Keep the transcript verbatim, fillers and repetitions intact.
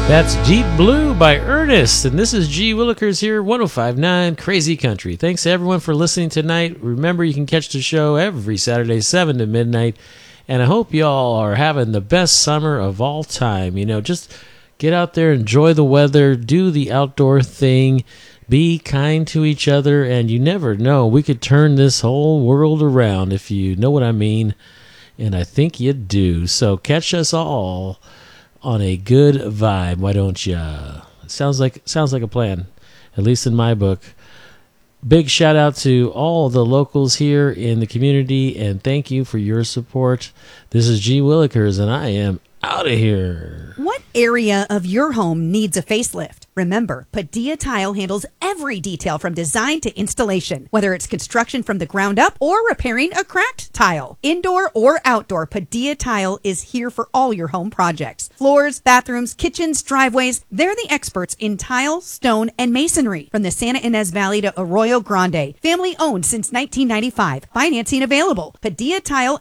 That's Deep Blue by Ernest, and this is G. Willikers here, one oh five point nine Crazy Country. Thanks to everyone for listening tonight. Remember, you can catch the show every Saturday, seven to midnight, and I hope y'all are having the best summer of all time. You know, just get out there, enjoy the weather, do the outdoor thing, be kind to each other, and you never know, we could turn this whole world around, if you know what I mean, and I think you do. So catch us all on a good vibe, why don't ya? Sounds like sounds like a plan, at least in my book. Big shout out to all the locals here in the community, and thank you for your support. This is G. Willikers, and I am out of here. What area of your home needs a facelift? Remember, Padilla Tile handles every detail from design to installation, whether it's construction from the ground up or repairing a cracked tile. Indoor or outdoor, Padilla Tile is here for all your home projects. Floors, bathrooms, kitchens, driveways, they're the experts in tile, stone, and masonry. From the Santa Ynez Valley to Arroyo Grande, family owned since nineteen ninety-five. Financing available. Padilla Tile